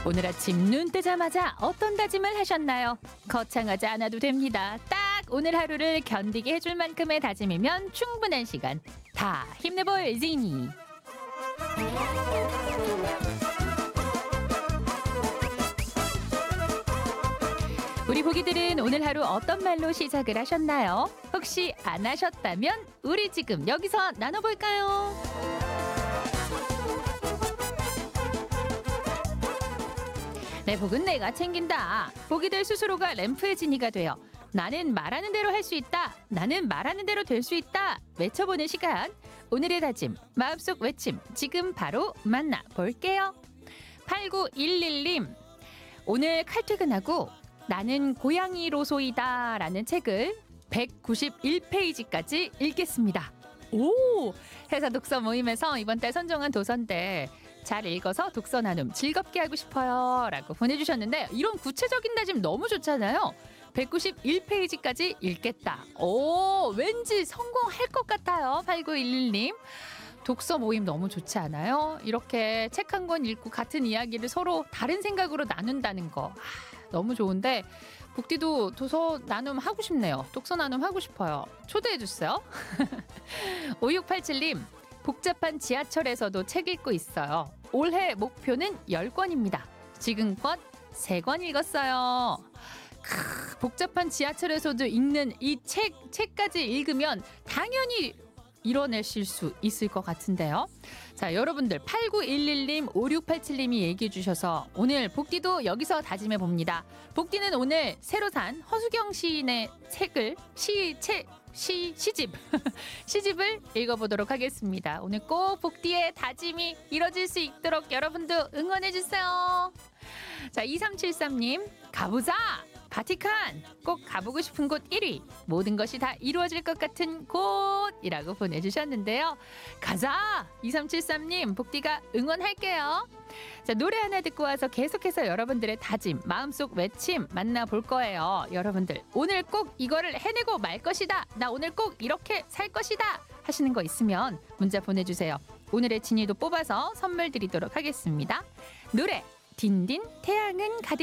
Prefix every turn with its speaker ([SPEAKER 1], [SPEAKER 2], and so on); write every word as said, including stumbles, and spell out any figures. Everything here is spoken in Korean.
[SPEAKER 1] 오늘 아침 눈 뜨자마자 어떤 다짐을 하셨나요? 거창하지 않아도 됩니다. 딱 오늘 하루를 견디게 해줄 만큼의 다짐이면 충분한 시간. 다 힘내볼 지니. 우리 보기들은 오늘 하루 어떤 말로 시작을 하셨나요? 혹시 안 하셨다면 우리 지금 여기서 나눠볼까요? 내 복은 내가 챙긴다. 보기들 스스로가 램프의 지니가 되어 나는 말하는 대로 할 수 있다. 나는 말하는 대로 될 수 있다. 외쳐보는 시간. 오늘의 다짐, 마음속 외침 지금 바로 만나볼게요. 팔구일일 님, 오늘 칼퇴근하고 나는 고양이로소이다 라는 책을 백구십일 페이지까지 읽겠습니다. 오! 회사 독서 모임에서 이번 달 선정한 도서인데 잘 읽어서 독서 나눔 즐겁게 하고 싶어요 라고 보내주셨는데, 이런 구체적인 다짐 너무 좋잖아요. 백구십일 페이지까지 읽겠다. 오, 왠지 성공할 것 같아요. 팔구일일 님. 독서 모임 너무 좋지 않아요? 이렇게 책 한 권 읽고 같은 이야기를 서로 다른 생각으로 나눈다는 거. 아, 너무 좋은데 북디도 도서 나눔 하고 싶네요. 독서 나눔 하고 싶어요. 초대해 주세요. 오육팔칠 님, 복잡한 지하철에서도 책 읽고 있어요. 올해 목표는 열 권입니다. 지금껏 세 권 읽었어요. 크, 복잡한 지하철에서도 읽는 이 책, 책까지 읽으면 당연히 이뤄내실 수 있을 것 같은데요. 자, 여러분들 팔구일일 님, 오육팔칠 님이 얘기해 주셔서 오늘 복디도 여기서 다짐해 봅니다. 복디는 오늘 새로 산 허수경 시인의 책을 시, 책, 시, 시집 시집을 읽어보도록 하겠습니다. 오늘 꼭 복디의 다짐이 이뤄질 수 있도록 여러분도 응원해 주세요. 자, 이삼칠삼 님, 가보자! 바티칸! 꼭 가보고 싶은 곳 일 위. 모든 것이 다 이루어질 것 같은 곳이라고 보내주셨는데요. 가자! 이삼칠삼 님, 복디가 응원할게요. 자, 노래 하나 듣고 와서 계속해서 여러분들의 다짐, 마음속 외침 만나볼 거예요. 여러분들, 오늘 꼭 이거를 해내고 말 것이다. 나 오늘 꼭 이렇게 살 것이다. 하시는 거 있으면 문자 보내주세요. 오늘의 진이도 뽑아서 선물 드리도록 하겠습니다. 노래, 딘딘 태양은 가득